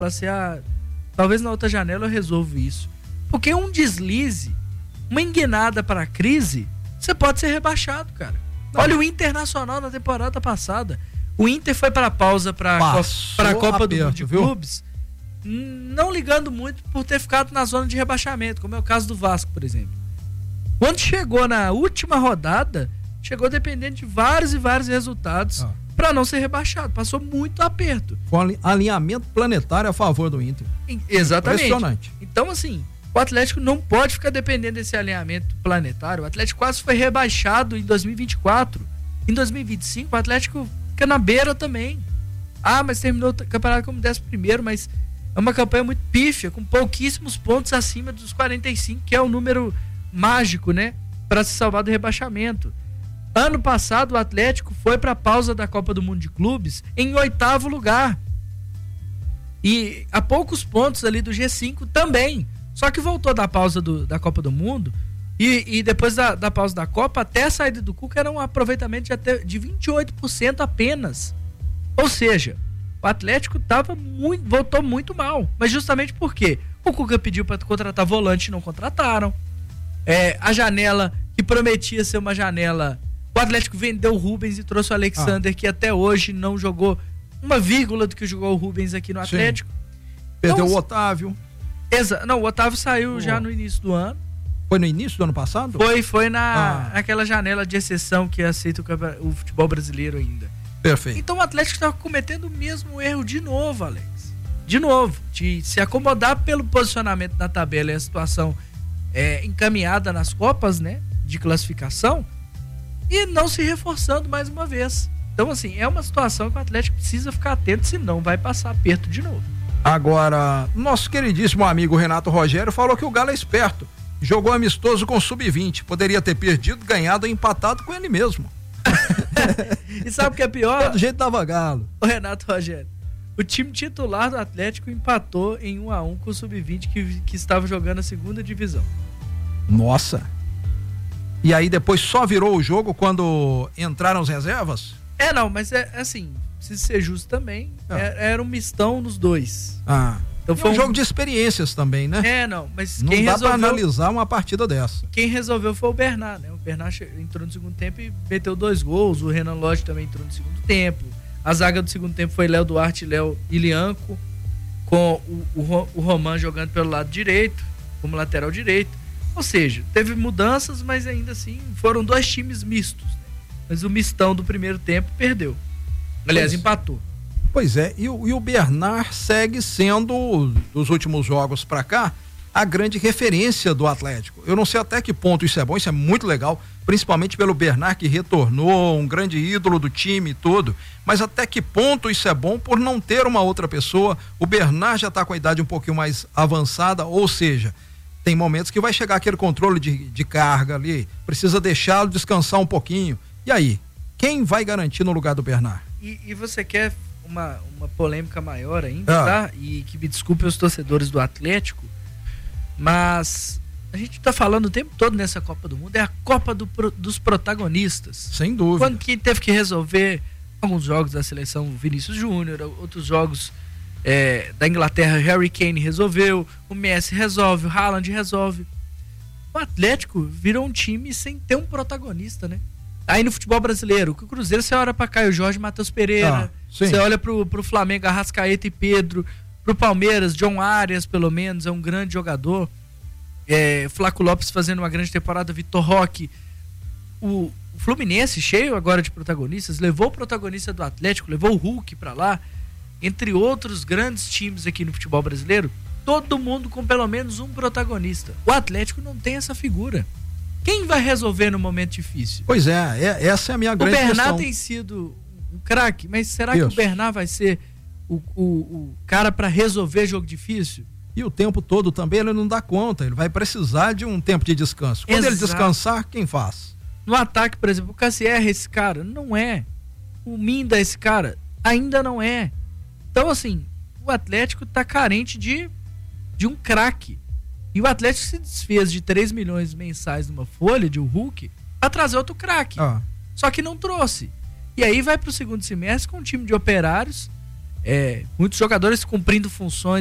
Fala assim, talvez na outra janela eu resolvo isso. Porque um deslize, uma enguinada para a crise, você pode ser rebaixado, cara. Não. Olha o Internacional na temporada passada. O Inter foi para a pausa para a Copa do Mundo de Clubes, não ligando muito por ter ficado na zona de rebaixamento, como é o caso do Vasco, por exemplo. Quando chegou na última rodada, chegou dependendo de vários e vários resultados para não ser rebaixado. Passou muito aperto. Foi um alinhamento planetário a favor do Inter. Exatamente. Impressionante. Então, assim, o Atlético não pode ficar dependendo desse alinhamento planetário. O Atlético quase foi rebaixado em 2024. Em 2025, o Atlético fica na beira também. Mas terminou o campeonato como 11º, mas é uma campanha muito pífia, com pouquíssimos pontos acima dos 45, que é o número mágico, né, para se salvar do rebaixamento. Ano passado, o Atlético foi para a pausa da Copa do Mundo de Clubes em 8º lugar. E a poucos pontos ali do G5 também. Só que voltou da pausa da Copa do Mundo e depois da pausa da Copa, até a saída do Cuca, era um aproveitamento de 28% apenas. Ou seja, o Atlético voltou muito mal. Mas justamente porque o Cuca pediu para contratar volante e não contrataram. A janela que prometia ser uma janela, o Atlético vendeu o Rubens e trouxe o Alexander, que até hoje não jogou uma vírgula do que jogou o Rubens aqui no Atlético. Perdeu o Otávio. Não, o Otávio saiu já no início do ano. Foi no início do ano passado? Foi naquela janela de exceção que aceita o futebol brasileiro ainda. Perfeito. Então o Atlético está cometendo o mesmo erro de novo, Alex. De novo, de se acomodar pelo posicionamento na tabela e a situação encaminhada nas Copas, né, de classificação, e não se reforçando mais uma vez. Então, assim, é uma situação que o Atlético precisa ficar atento, senão vai passar aperto de novo. Agora, nosso queridíssimo amigo Renato Rogério falou que o Galo é esperto. Jogou amistoso com o Sub-20. Poderia ter perdido, ganhado ou empatado com ele mesmo. E sabe o que é pior? Todo jeito dava Galo. O Renato Rogério, o time titular do Atlético empatou em 1-1 com o Sub-20 que estava jogando a 2ª divisão. Nossa. E aí depois só virou o jogo quando entraram as reservas? Não, mas assim, precisa ser justo também. Era um mistão nos dois. Então foi um jogo de experiências também, né? Não, mas não dá pra analisar uma partida dessa. Quem resolveu foi o Bernard, né? O Bernard entrou no segundo tempo e meteu 2 gols. O Renan Lodge também entrou no segundo tempo. A zaga do segundo tempo foi Léo Duarte, Léo e Lianco, com o Roman jogando pelo lado direito, como lateral direito. Ou seja, teve mudanças, mas ainda assim foram 2 times mistos, né? Mas o mistão do primeiro tempo perdeu. Aliás, empatou. Pois é, e o Bernard segue sendo, dos últimos jogos pra cá, a grande referência do Atlético. Eu não sei até que ponto isso é bom, isso é muito legal, principalmente pelo Bernard, que retornou, um grande ídolo do time e tudo, mas até que ponto isso é bom por não ter uma outra pessoa. O Bernard já tá com a idade um pouquinho mais avançada, ou seja, tem momentos que vai chegar aquele controle de carga ali, precisa deixá-lo descansar um pouquinho. E aí, quem vai garantir no lugar do Bernard? E você quer uma polêmica maior ainda, tá? E que me desculpe os torcedores do Atlético, mas a gente tá falando o tempo todo nessa Copa do Mundo, é a Copa dos protagonistas. Sem dúvida. Quando quem teve que resolver alguns jogos da seleção, Vinícius Júnior, outros jogos da Inglaterra, Harry Kane resolveu, o Messi resolve, o Haaland resolve. O Atlético virou um time sem ter um protagonista, né? Aí no futebol brasileiro, o Cruzeiro, você olha pra Caio Jorge, Matheus Pereira, você olha pro Flamengo, Arrascaeta e Pedro, pro Palmeiras, John Arias, pelo menos, é um grande jogador, Flaco Lopes fazendo uma grande temporada, Vitor Roque, o Fluminense cheio agora de protagonistas, levou o protagonista do Atlético, levou o Hulk pra lá, entre outros grandes times aqui no futebol brasileiro, todo mundo com pelo menos um protagonista. O Atlético não tem essa figura. Quem vai resolver no momento difícil? Pois essa é a minha grande questão. O Bernard tem sido um craque, mas será que o Bernard vai ser o cara para resolver jogo difícil? E o tempo todo também ele não dá conta, ele vai precisar de um tempo de descanso. Quando ele descansar, quem faz? No ataque, por exemplo, o Cassier esse cara? Não é. O Minda esse cara? Ainda não é. Então, assim, o Atlético tá carente de um craque. E o Atlético se desfez de 3 milhões mensais numa folha de um Hulk para trazer outro craque. Só que não trouxe. E aí vai pro segundo semestre com um time de operários muitos jogadores cumprindo funções